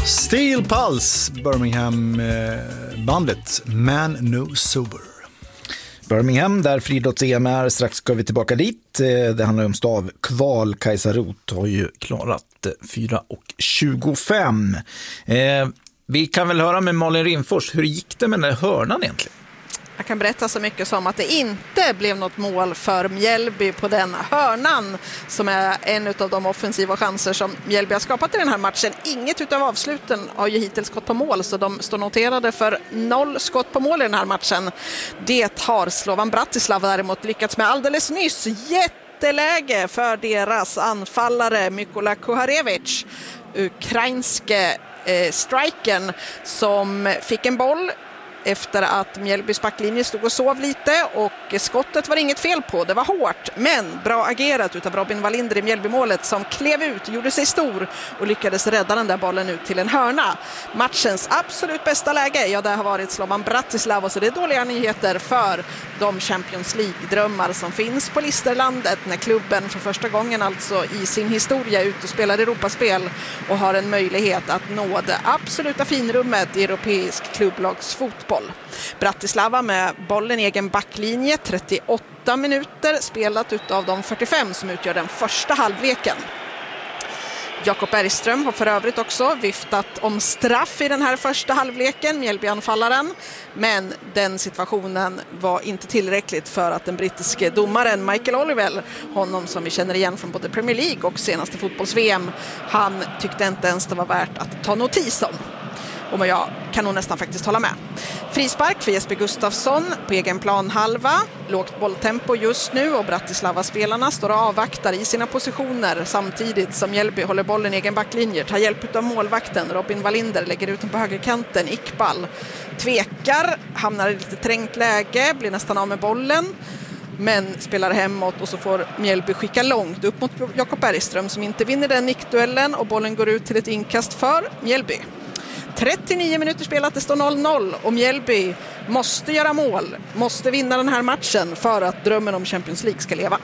Steel Pulse, Birmingham-bandet Man No Sober. Birmingham, där friidrotts-EM är. Strax ska vi tillbaka dit. Det handlar om stavkval. Kajsa Roth har ju klarat 4:25. Vi kan väl höra med Malin Rimfors. Hur gick det med den där hörnan egentligen? Jag kan berätta så mycket som att det inte blev något mål för Mjällby på den hörnan som är en av de offensiva chanser som Mjällby har skapat i den här matchen. Inget utav avsluten har ju hittills gått på mål, så de står noterade för 0 skott på mål i den här matchen. Det har Slovan Bratislava däremot lyckats med alldeles nyss. Jätteläge för deras anfallare Mykola Kuharevic, ukrainske strikern, som fick en boll efter att Mjällbys backlinje stod och sov lite, och skottet var inget fel på, det var hårt, men bra agerat utav Robin Wallinder i Mjällbymålet, som klev ut, gjorde sig stor och lyckades rädda den där bollen ut till en hörna. Matchens absolut bästa läge, ja, det har varit Slovan Bratislava, så det är dåliga nyheter för de Champions League-drömmar som finns på Listerlandet, när klubben för första gången alltså i sin historia ut och spelar Europaspel och har en möjlighet att nå det absoluta finrummet i europeisk klubblagsfotboll. Bratislava med bollen i egen backlinje, 38 minuter spelat utav de 45 som utgör den första halvleken. Jakob Bergström har för övrigt också viftat om straff i den här första halvleken, Mjällby-anfallaren, men den situationen var inte tillräckligt för att den brittiske domaren Michael Olivell, honom som vi känner igen från både Premier League och senaste fotbolls-VM, han tyckte inte ens det var värt att ta notis om. Och jag kan nog nästan faktiskt hålla med. Frispark för Jesper Gustafsson på egen plan halva. Lågt bolltempo just nu, och Bratislava-spelarna står och avvaktar i sina positioner samtidigt som Mjällby håller bollen i egen backlinje. Tar hjälp av målvakten Robin Wallinder, lägger ut den på högerkanten. Iqbal tvekar, hamnar i lite trängt läge, blir nästan av med bollen, men spelar hemåt, och så får Mjällby skicka långt upp mot Jakob Bergström som inte vinner den nickduellen, och bollen går ut till ett inkast för Mjällby. 39 minuter spelat, det står 0-0, och Mjällby måste göra mål, måste vinna den här matchen för att drömmen om Champions League ska leva.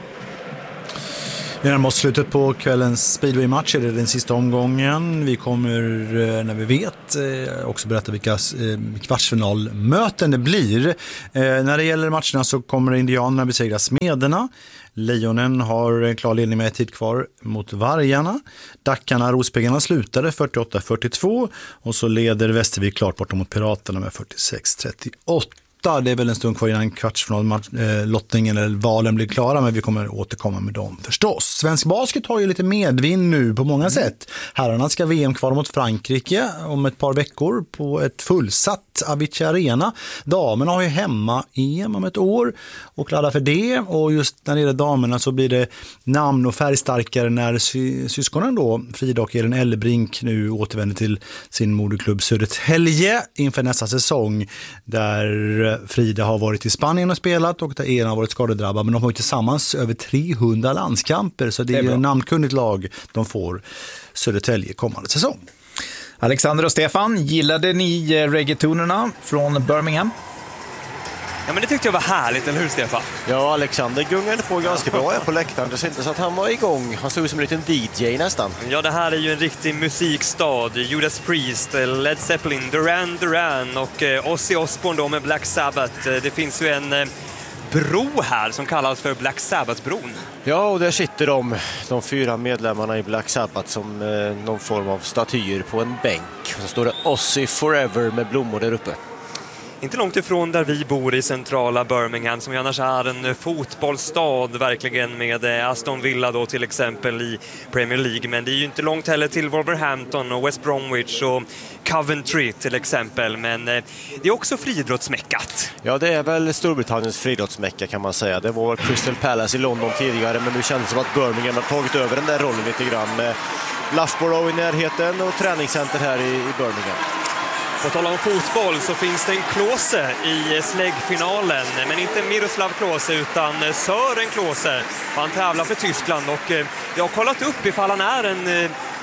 Vi närmar oss slutet på kvällens speedway-match, det är den sista omgången. Vi kommer, när vi vet, också berätta vilka kvartsfinalmöten det blir. När det gäller matcherna så kommer indianerna besegra Smederna. Lejonen har en klar ledning med tid kvar mot Vargarna. Dackarna, Rospiggarna slutade 48-42, och så leder Västervik klart bortom mot Piraterna med 46-38. Det är väl en stund kvar innan kvartsfinallottningen eller valen blir klara, men vi kommer återkomma med dem förstås. Svensk basket har ju lite medvind nu på många sätt. Herrarna ska VM kvar mot Frankrike om ett par veckor på ett fullsatt Avicii Arena. Damerna har ju hemma EM om ett år och laddar för det, och just när det gäller damerna så blir det namn och färgstarkare när syskonen då, Frida och Elin Ellebrink, nu återvänder till sin moderklubb Södertälje inför nästa säsong, där Frida har varit i Spanien och spelat och där Elin har varit skadedrabbad, men de har ju tillsammans över 300 landskamper, så det är ju en namnkunnigt lag de får Södertälje kommande säsong. Alexander och Stefan, gillade ni reggaetonerna från Birmingham? Ja, men det tyckte jag var härligt, eller hur Stefan? Ja, Alexander gungade på ganska bra på läktaren. Det syntes att han var igång. Han såg ut som en liten DJ nästan. Ja, det här är ju en riktig musikstad. Judas Priest, Led Zeppelin, Duran och Ozzy Osbourne då med Black Sabbath. Det finns ju en bro här som kallas för Black Sabbath-bron. Ja, och där sitter de 4 medlemmarna i Black Sabbath som någon form av statyer på en bänk. Och så står det Ozzy Forever med blommor där uppe. Inte långt ifrån där vi bor i centrala Birmingham, som annars är en fotbollsstad verkligen, med Aston Villa då till exempel i Premier League. Men det är ju inte långt heller till Wolverhampton och West Bromwich och Coventry till exempel. Men det är också friidrottsmäckat. Ja, det är väl Storbritanniens friidrottsmäcka kan man säga. Det var Crystal Palace i London tidigare, men nu känns det som att Birmingham har tagit över den där rollen lite grann, med Loughborough i närheten och träningscenter här i Birmingham. På tal om fotboll så finns det en Klose i släggfinalen, men inte Miroslav Klose utan Sören Klose. Han tävlar för Tyskland, och jag har kollat upp ifall han är en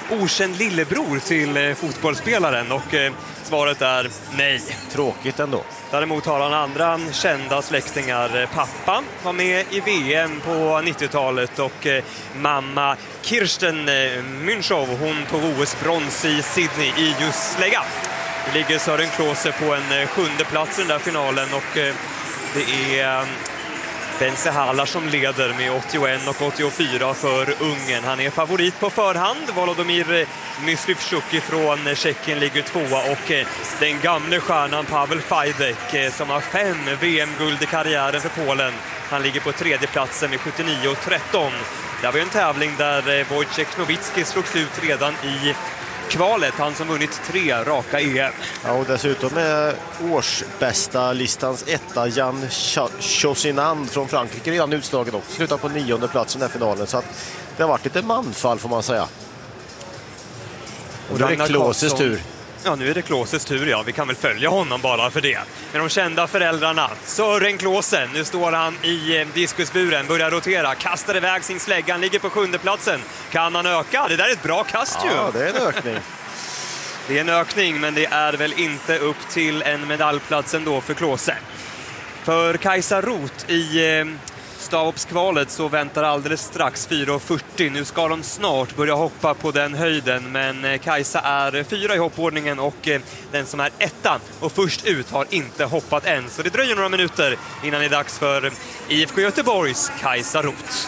okänd lillebror till fotbollsspelaren? Och svaret är nej. Tråkigt ändå. Däremot har han andra kända släktingar. Pappa var med i VM på 90-talet och mamma Kirsten Münchow, hon tog OS-brons i Sydney i just slägga. Det ligger Søren Klose på en 7:e plats i den där finalen och det är Bence Haller som leder med 81 och 84 för Ungern. Han är favorit på förhand. Volodymyr Myslivchuk från Tjeckien ligger 2:a och den gamle stjärnan Pavel Fajdek som har 5 VM-guld i karriären för Polen. Han ligger på 3:e platsen med 79 och 13. Det var ju en tävling där Wojciech Nowicki slogs ut redan i kvalet, han som vunnit 3 raka EM. Ja, och dessutom är årsbästa listans etta Jan Chosinand från Frankrike redan utslagen också. Slutar på 9:e plats i den här finalen, så att det har varit lite manfall får man säga. Och då är det Kloses tur. Ja, nu är det Kloses tur, ja. Vi kan väl följa honom bara för det. Med de kända föräldrarna. Søren Klose, nu står han i diskusburen, börjar rotera, kastar iväg sin slägga, han ligger på 7:e platsen. Kan han öka? Det där är ett bra kast ju. Ja, det är en ökning. Det är en ökning, men det är väl inte upp till en medaljplats ändå för Klose. För Kajsa Roth i stavhoppskvalet så väntar alldeles strax 4:40. Nu ska de snart börja hoppa på den höjden, men Kajsa är 4 i hoppordningen och den som är 1 och först ut har inte hoppat än. Så det dröjer några minuter innan det är dags för IFK Göteborgs Kajsa Roth.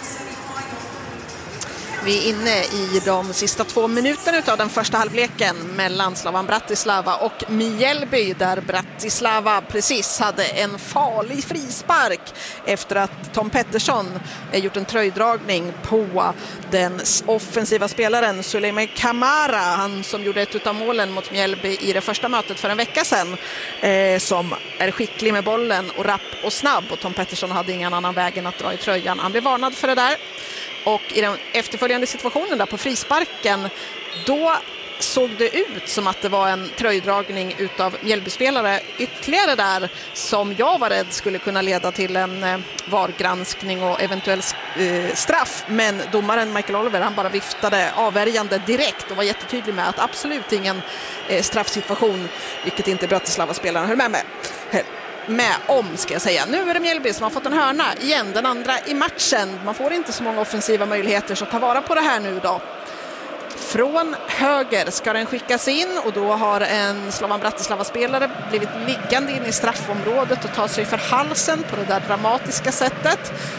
Vi är inne i de sista 2 minuterna av den första halvleken mellan Slovan Bratislava och Mjällby, där Bratislava precis hade en farlig frispark efter att Tom Pettersson gjort en tröjdragning på den offensiva spelaren Suleiman Kamara, han som gjorde ett av målen mot Mjällby i det första mötet för en vecka sedan, som är skicklig med bollen och rapp och snabb, och Tom Pettersson hade ingen annan väg än att dra i tröjan. Han blev varnad för det där. Och i den efterföljande situationen där på frisparken, då såg det ut som att det var en tröjdragning utav Mjällbyspelare ytterligare där, som jag var rädd skulle kunna leda till en VAR-granskning och eventuell straff. Men domaren Michael Oliver, han bara viftade avvärjande direkt och var jättetydlig med att absolut ingen straffsituation, vilket inte Bratislava-spelaren höll med om, ska jag säga. Nu är det Mjällby som har fått en hörna igen, den andra i matchen. Man får inte så många offensiva möjligheter, så ta vara på det här nu då. Från höger ska den skickas in, och då har en Slovan Bratislava-spelare blivit liggande in i straffområdet och tar sig för halsen på det där dramatiska sättet.